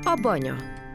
A banya.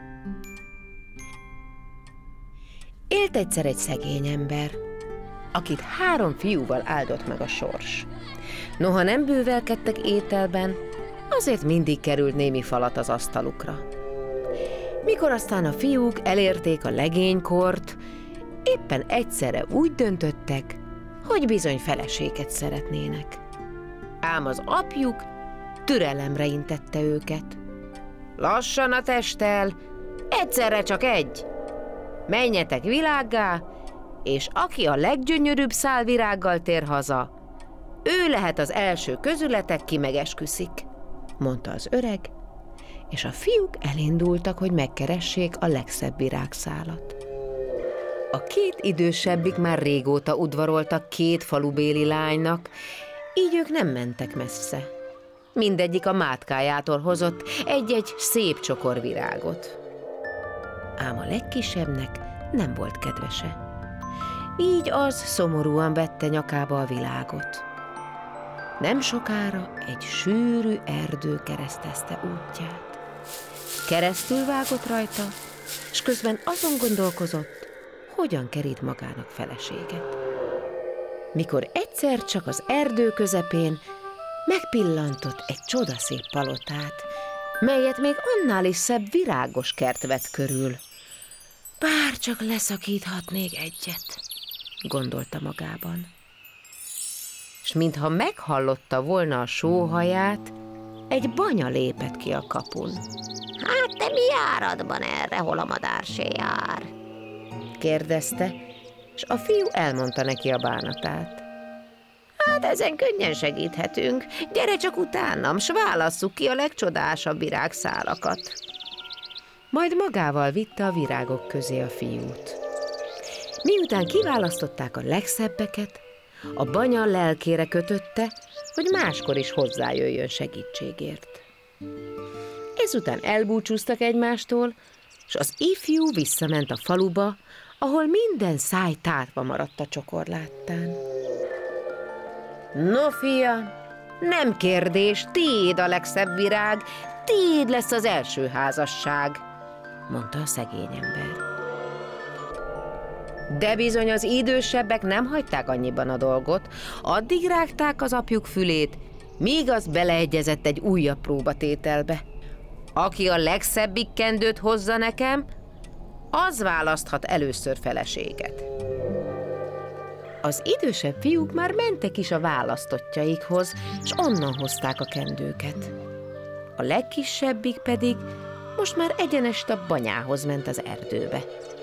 Élt egyszer egy szegény ember, akit 3 fiúval áldott meg a sors. Noha nem bővelkedtek ételben, azért mindig került némi falat az asztalukra. Mikor aztán a fiúk elérték a legénykort, éppen egyszerre úgy döntöttek, hogy bizony feleséget szeretnének. Ám az apjuk türelemre intette őket. Lassan a testtel, egyszerre csak egy. Menjetek világgá, és aki a leggyönyörűbb szálvirággal tér haza, ő lehet az első közületek, ki megesküszik, mondta az öreg, és a fiúk elindultak, hogy megkeressék a legszebb virágszálat. A 2 idősebbik már régóta udvaroltak 2 falubéli lánynak, így ők nem mentek messze. Mindegyik a mátkájától hozott egy-egy szép csokor virágot. Ám a legkisebbnek nem volt kedvese. Így az szomorúan vette nyakába a világot. Nem sokára egy sűrű erdő keresztezte útját. Keresztül vágott rajta, s közben azon gondolkozott, hogyan kerít magának feleséget. Mikor egyszer csak az erdő közepén megpillantott egy csodaszép palotát, melyet még annál is szebb virágos kert vett körül. Bár csak leszakíthatnék egyet, gondolta magában. És mintha meghallotta volna a sóhaját, egy banya lépett ki a kapun. Hát te mi járadban erre, hol a madár se jár? kérdezte, és a fiú elmondta neki a bánatát. Hát ezen könnyen segíthetünk. Gyere csak utánam, s válasszuk ki a legcsodásabb virágszálakat. Majd magával vitte a virágok közé a fiút. Miután kiválasztották a legszebbeket, a banya lelkére kötötte, hogy máskor is hozzájöjjön segítségért. Ezután elbúcsúztak egymástól, s az ifjú visszament a faluba, ahol minden száj tátva maradt a csokor láttán. No, fia, nem kérdés, tiéd a legszebb virág, tiéd lesz az első házasság, mondta a szegény ember. De bizony az idősebbek nem hagyták annyiban a dolgot, addig rágták az apjuk fülét, míg az beleegyezett egy újabb próbatételbe. Aki a legszebbik kendőt hozza nekem, az választhat először feleséget. Az idősebb fiúk már mentek is a választottjaikhoz, s onnan hozták a kendőket. A legkisebbik pedig most már egyenest a banyához ment az erdőbe.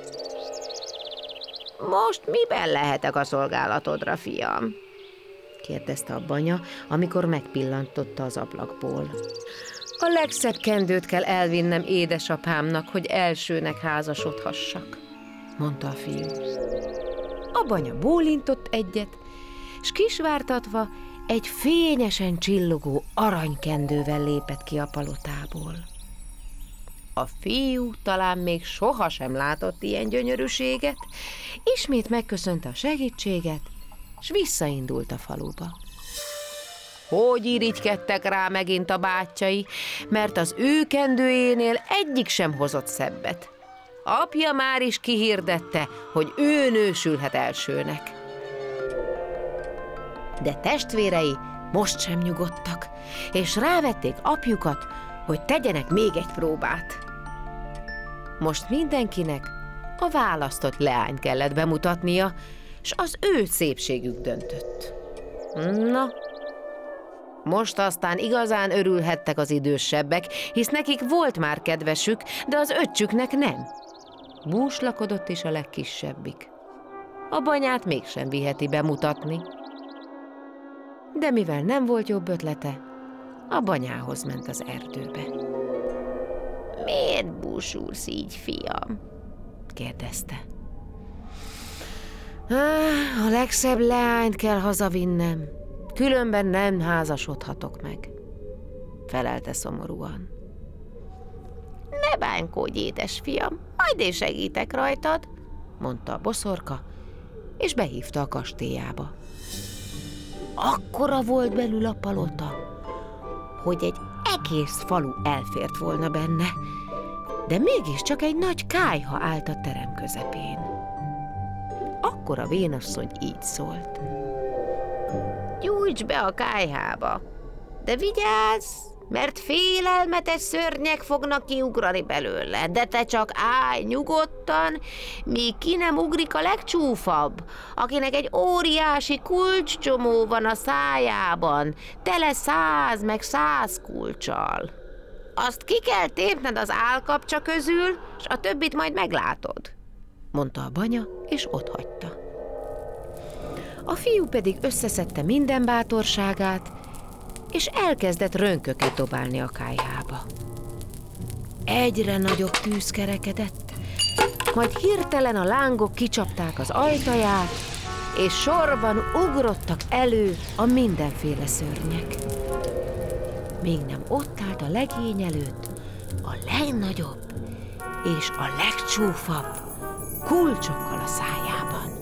Most miben lehetek a szolgálatodra, fiam? kérdezte a banya, amikor megpillantotta az ablakból. A legszebb kendőt kell elvinnem édesapámnak, hogy elsőnek házasodhassak, mondta a fiú. A banya bólintott egyet, s kisvártatva egy fényesen csillogó aranykendővel lépett ki a palotából. A fiú talán még sohasem látott ilyen gyönyörűséget, ismét megköszönte a segítséget, s visszaindult a faluba. Hogy irigykedtek rá megint a bátyjai, mert az ő kendőjénél egyik sem hozott szebbet. Apja már is kihirdette, hogy ő nősülhet elsőnek. De testvérei most sem nyugodtak, és rávették apjukat, hogy tegyenek még egy próbát. Most mindenkinek a választott leányt kellett bemutatnia, s az ő szépségük döntött. Na, most aztán igazán örülhettek az idősebbek, hisz nekik volt már kedvesük, de az öccsüknek nem. Búslakodott is a legkisebbik. A banyát mégsem viheti bemutatni. De mivel nem volt jobb ötlete, a banyához ment az erdőbe. Miért búsulsz így, fiam? kérdezte. A legszebb leányt kell hazavinnem, különben nem házasodhatok meg, felelte szomorúan. Ne bánkodj, édesfiam, majd én segítek rajtad, mondta a boszorka, és behívta a kastélyába. Akkora volt belül a palota, hogy egy egész falu elfért volna benne. de mégiscsak egy nagy kályha állt a terem közepén. Akkor a vénasszony így szólt. Gyújts be a kályhába, de vigyázz, mert félelmetes szörnyek fognak kiugrani belőle, de te csak állj nyugodtan, míg ki nem ugrik a legcsúfabb, akinek egy óriási kulcscsomó van a szájában, tele 100 meg 100 kulccsal. Azt ki kell tépned az állkapcsa közül, s a többit majd meglátod, mondta a banya, és otthagyta. A fiú pedig összeszedte minden bátorságát, és elkezdett rönköket dobálni a kályhába. Egyre nagyobb tűz kerekedett, majd hirtelen a lángok kicsapták az ajtaját, és sorban ugrottak elő a mindenféle szörnyek. Még nem ott állt a legény előtt a legnagyobb és a legcsúfabb kulcsokkal a szájában.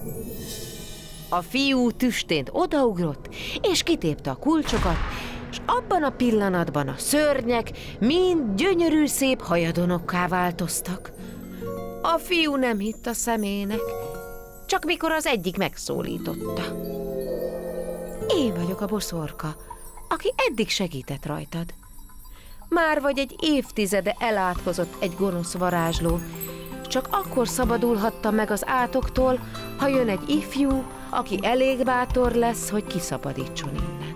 A fiú tüstént odaugrott, és kitépte a kulcsokat, és abban a pillanatban a szörnyek mind gyönyörű szép hajadonokká változtak. A fiú nem hitt a szemének, csak mikor az egyik megszólította. Én vagyok a boszorka, aki eddig segített rajtad. Már vagy egy évtizede elátkozott egy gonosz varázsló, csak akkor szabadulhatta meg az átoktól, ha jön egy ifjú, aki elég bátor lesz, hogy kiszabadítson innen.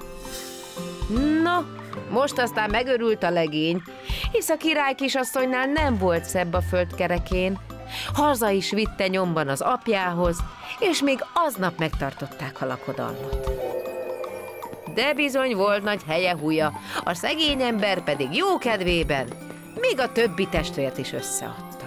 Na, most aztán megörült a legény, hisz a király kisasszonynál nem volt szebb a földkerekén. Haza is vitte nyomban az apjához, és még aznap megtartották a lakodalmat. De bizony volt nagy helye-húja, a szegény ember pedig jó kedvében még a többi testvért is összeadta.